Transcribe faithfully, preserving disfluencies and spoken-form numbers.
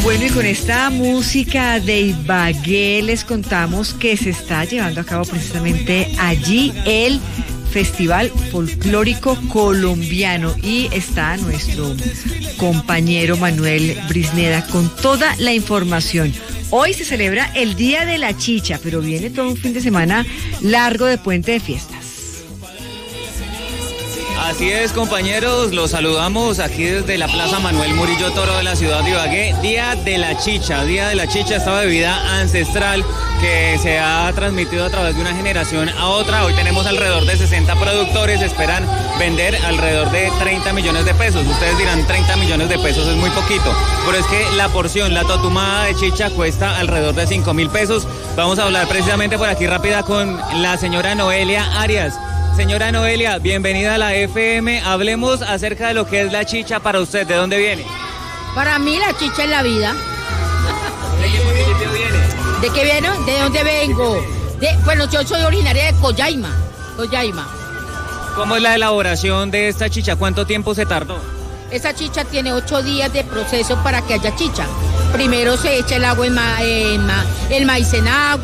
Bueno, y con esta música de Ibagué les contamos que se está llevando a cabo precisamente allí el Festival Folclórico Colombiano y está nuestro compañero Manuel Brisneda con toda la información. Hoy se celebra el Día de la Chicha, pero viene todo un fin de semana largo de puente de fiestas. Así es, compañeros, los saludamos aquí desde la Plaza Manuel Murillo Toro de la ciudad de Ibagué. Día de la Chicha, Día de la Chicha, esta bebida ancestral que se ha transmitido a través de una generación a otra. Hoy tenemos alrededor de sesenta productores, esperan vender alrededor de treinta millones de pesos. Ustedes dirán, treinta millones de pesos es muy poquito, pero es que la porción, la totumada de chicha cuesta alrededor de cinco mil pesos. Vamos a hablar precisamente por aquí rápida con la señora Noelia Arias. Señora Noelia, bienvenida a la F M. Hablemos acerca de lo que es la chicha para usted. ¿De dónde viene? Para mí la chicha es la vida. ¿De qué municipio viene? ¿De qué viene? ¿De dónde vengo? De, bueno, yo soy originaria de Collaima. Collaima. ¿Cómo es la elaboración de esta chicha? ¿Cuánto tiempo se tardó? Esa chicha tiene ocho días de proceso para que haya chicha. Primero se echa el agua en ma, en ma, el maíz en agua.